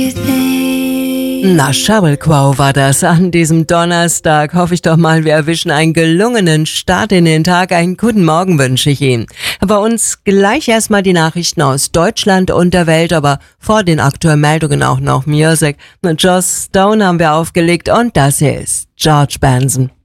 Na, Shovelquo war das an diesem Donnerstag. Hoffe ich doch mal, wir erwischen einen gelungenen Start in den Tag. Einen guten Morgen wünsche ich Ihnen. Bei uns gleich erstmal die Nachrichten aus Deutschland und der Welt, aber vor den aktuellen Meldungen auch noch Music. Mit Joss Stone haben wir aufgelegt und das hier ist George Benson.